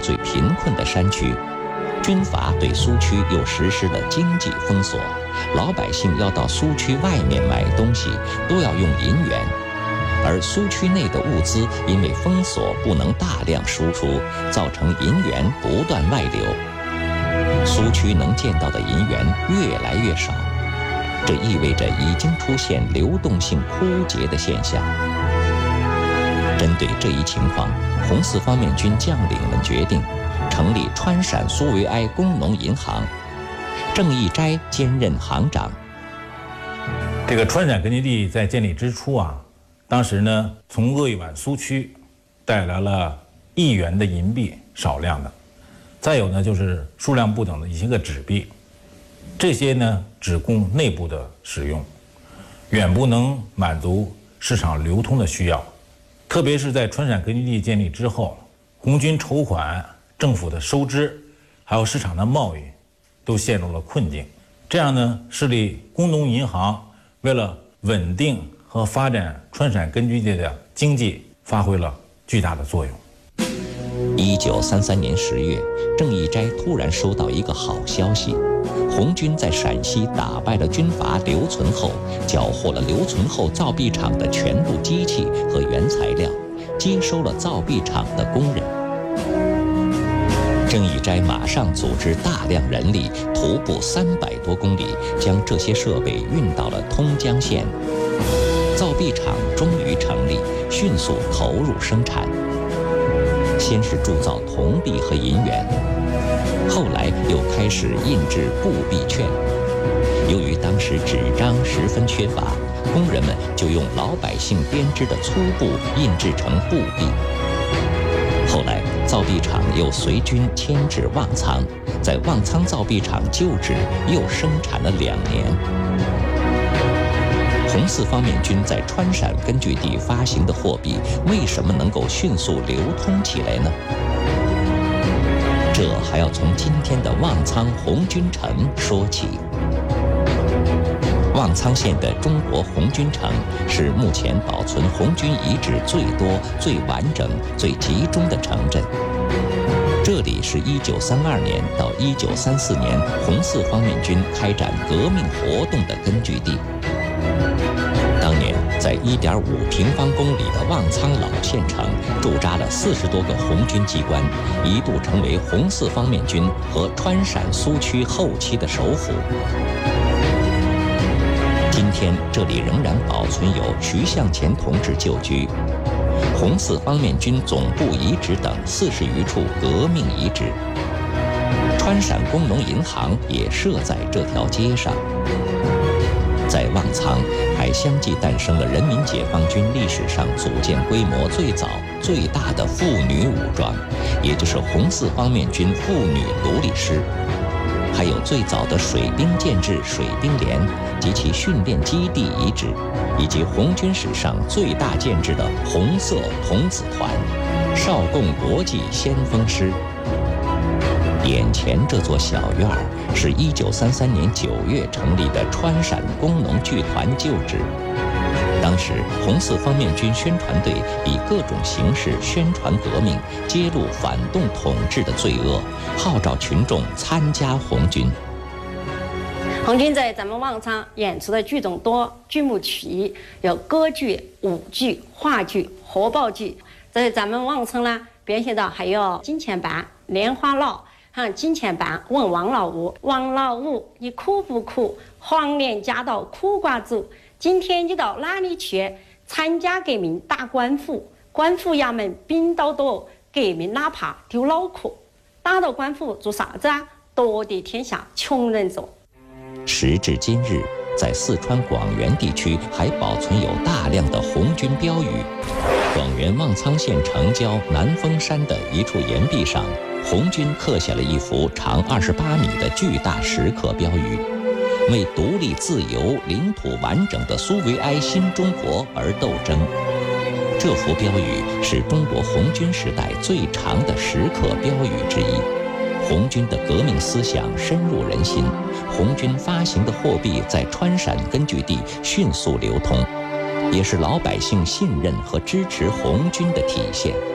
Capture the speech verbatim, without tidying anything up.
最贫困的山区，军阀对苏区又实施了经济封锁，老百姓要到苏区外面买东西都要用银元，而苏区内的物资因为封锁不能大量输出，造成银元不断外流，苏区能见到的银元越来越少，这意味着已经出现流动性枯竭的现象。针对这一情况，红四方面军将领们决定成立川陕苏维埃工农银行，郑义斋兼任行长。 这个川陕根据地在建立之初啊，当时呢从鄂豫皖苏区带来了一元的银币，少量的，再有呢就是数量不等的一些个纸币，这些呢只供内部的使用，远不能满足市场流通的需要。特别是在川陕根据地建立之后，红军筹款、政府的收支，还有市场的贸易，都陷入了困境。这样呢，设立工农银行，为了稳定和发展川陕根据地的经济，发挥了巨大的作用。 一九三三年十月，郑义斋突然收到一个好消息，红军在陕西打败了军阀刘存厚，缴获了刘存厚造币厂的全部机器和原材料，接收了造币厂的工人。郑义斋马上组织大量人力，徒步三百多公里，将这些设备运到了通江县。造币厂终于成立，迅速投入生产。先是铸造铜币和银元，后来又开始印制布币券。由于当时纸张十分缺乏，工人们就用老百姓编织的粗布印制成布币。后来造币厂又随军迁至望苍，在望苍造币厂旧址又生产了两年。红四方面军在川陕根据地发行的货币为什么能够迅速流通起来呢？这还要从今天的望苍红军城说起。望苍县的中国红军城是目前保存红军遗址最多、最完整、最集中的城镇。这里是一九三二年到一九三四年红四方面军开展革命活动的根据地。当年，在一点五平方公里的望苍老县城驻扎了四十多个红军机关，一度成为红四方面军和川陕苏区后期的首府。今天，这里仍然保存有徐向前同志旧居、红四方面军总部遗址等四十余处革命遗址。川陕工农银行也设在这条街上。在望苍，还相继诞生了人民解放军历史上组建规模最早、最大的妇女武装，也就是红四方面军妇女独立师，还有最早的水兵建制水兵连及其训练基地遗址，以及红军史上最大建制的红色童子团——少共国际先锋师。眼前这座小院儿是一九三三年九月成立的川陕工农剧团旧址。当时，红四方面军宣传队以各种形式宣传革命，揭露反动统治的罪恶，号召群众参加红军。 红军在咱们望苍演出的剧种多，剧目齐，有歌剧、舞剧、话剧、活报剧。在咱们望苍呢，表现到还有金钱板、莲花落。看金钱板问王老五，王老五你哭不哭？黄连夹道苦瓜子。今天你到哪里去？参加革命打官府，官府衙门兵刀多，革命哪怕丢脑壳。打到官府做啥子啊？夺得天下穷人做。 时至今日，在四川广元地区还保存有大量的红军标语。广元望苍县城郊南峰山的一处岩壁上，红军刻下了一幅长二十八米的巨大石刻标语，为独立自由、领土完整的苏维埃新中国而斗争。这幅标语是中国红军时代最长的石刻标语之一。红军的革命思想深入人心，红军发行的货币在川陕根据地迅速流通，也是老百姓信任和支持红军的体现。